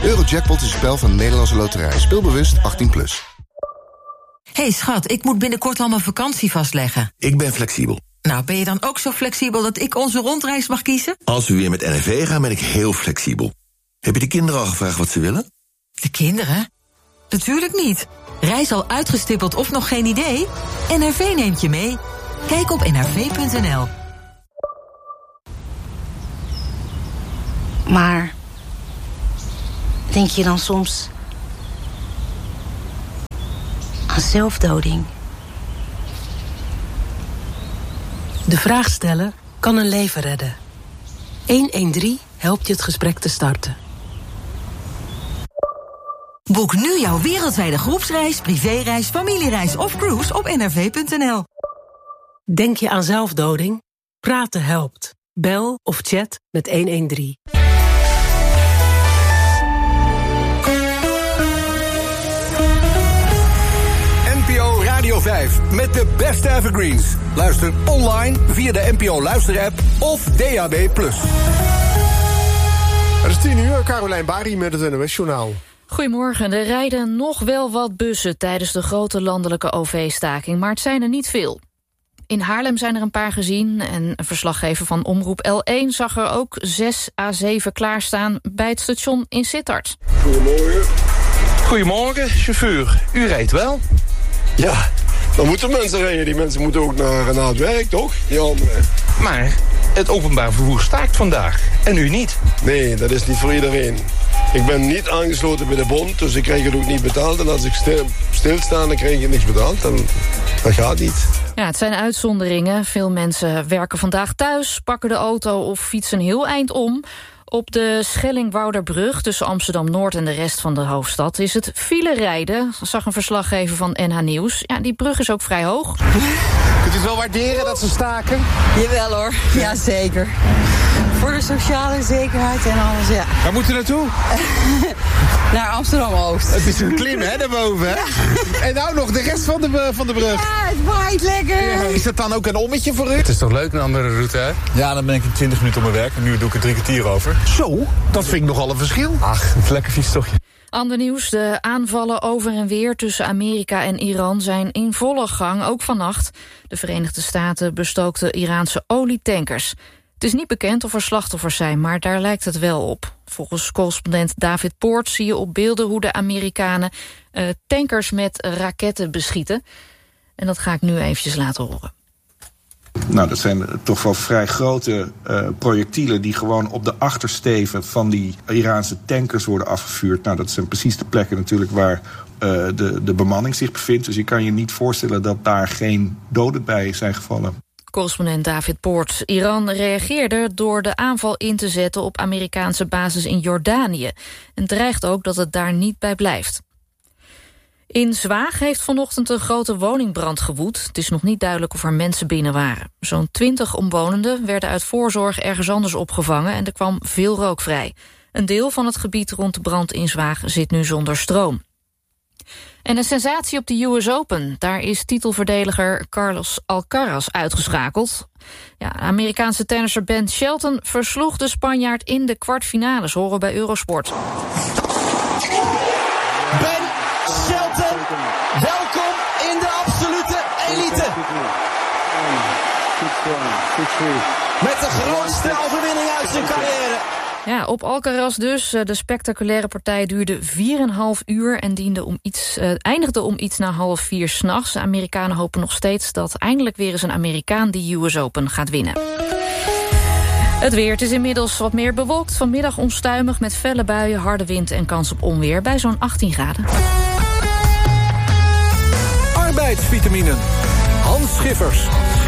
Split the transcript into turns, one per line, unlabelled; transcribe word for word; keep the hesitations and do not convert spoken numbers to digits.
Eurojackpot is een spel van de Nederlandse Loterij. Speelbewust achttien plus.
Hey schat, ik moet binnenkort al mijn vakantie vastleggen.
Ik ben flexibel.
Nou, ben je dan ook zo flexibel dat ik onze rondreis mag kiezen?
Als we weer met N R V gaan, ben ik heel flexibel. Heb je de kinderen al gevraagd wat ze willen?
De kinderen? Natuurlijk niet. Reis al uitgestippeld of nog geen idee? N R V neemt je mee. Kijk op n r v punt n l.
Maar denk je dan soms aan zelfdoding?
De vraag stellen kan een leven redden. honderddertien helpt je het gesprek te starten.
Boek nu jouw wereldwijde groepsreis, privéreis, familiereis of cruise op n r v punt n l.
Denk je aan zelfdoding? Praten helpt. Bel of chat met honderddertien.
N P O Radio vijf met de beste evergreens. Luister online via de N P O Luister-app of D A B plus.
Het is tien uur, Carolijn Bari met het N O S-journaal.
Goedemorgen. Er rijden nog wel wat bussen tijdens de grote landelijke O V-staking, maar het zijn er niet veel. In Haarlem zijn er een paar gezien en een verslaggever van Omroep L één zag er ook zes à zeven klaarstaan bij het station in Sittard.
Goedemorgen. Goedemorgen, chauffeur. U rijdt wel?
Ja, dan moeten mensen rijden. Die mensen moeten ook naar, naar het werk, toch? Die anderen.
Maar het openbaar vervoer staakt vandaag en u niet.
Nee, dat is niet voor iedereen. Ik ben niet aangesloten bij de bond, dus ik krijg het ook niet betaald. En als ik stil, stilsta, dan krijg ik niks betaald. Dan, dat gaat niet.
Ja, het zijn uitzonderingen. Veel mensen werken vandaag thuis, pakken de auto of fietsen een heel eind om. Op de Schelling-Wouderbrug tussen Amsterdam-Noord en de rest van de hoofdstad is het file rijden, zag een verslaggever van N H Nieuws. Ja, die brug is ook vrij hoog.
Kunt u het wel waarderen dat ze staken?
Jawel hoor, ja zeker. Voor de sociale zekerheid en alles, ja.
Waar moet u naartoe?
Naar Amsterdam-Oost.
Het is een klim, hè, daarboven, hè? Ja. En nou nog de rest van de, van de brug.
Ja, het waait lekker.
Ja. Is dat dan ook een ommetje voor u?
Het is toch leuk, een andere route, hè? Ja, dan ben ik in twintig minuten op mijn werk en nu doe ik er drie kwartier over.
Zo, dat vind ik nogal een verschil.
Ach, een lekker fietstochtje.
Ander nieuws, de aanvallen over en weer tussen Amerika en Iran zijn in volle gang, ook vannacht. De Verenigde Staten bestookten Iraanse olietankers. Het is niet bekend of er slachtoffers zijn, maar daar lijkt het wel op. Volgens correspondent David Poort zie je op beelden hoe de Amerikanen uh, tankers met raketten beschieten. En dat ga ik nu eventjes laten horen.
Nou, dat zijn toch wel vrij grote uh, projectielen die gewoon op de achtersteven van die Iraanse tankers worden afgevuurd. Nou, dat zijn precies de plekken natuurlijk waar uh, de, de bemanning zich bevindt. Dus je kan je niet voorstellen dat daar geen doden bij zijn gevallen.
Correspondent David Poort. Iran reageerde door de aanval in te zetten op Amerikaanse bases in Jordanië. En dreigt ook dat het daar niet bij blijft. In Zwaag heeft vanochtend een grote woningbrand gewoed. Het is nog niet duidelijk of er mensen binnen waren. Zo'n twintig omwonenden werden uit voorzorg ergens anders opgevangen en er kwam veel rook vrij. Een deel van het gebied rond de brand in Zwaag zit nu zonder stroom. En een sensatie op de U S Open. Daar is titelverdediger Carlos Alcaraz uitgeschakeld. Ja, de Amerikaanse tennisser Ben Shelton versloeg de Spanjaard in de kwartfinales, horen bij Eurosport.
Ben Shelton, welkom in de absolute elite. Met de grootste overwinning uit zijn carrière.
Ja, op Alcaraz dus. De spectaculaire partij duurde vier en een half uur en diende om iets, uh, eindigde om iets na half vier 's nachts. De Amerikanen hopen nog steeds dat eindelijk weer eens een Amerikaan die U S Open gaat winnen. Het weer, het is inmiddels wat meer bewolkt. Vanmiddag onstuimig met felle buien, harde wind en kans op onweer bij zo'n achttien graden.
Arbeidsvitaminen. Hans Schiffers.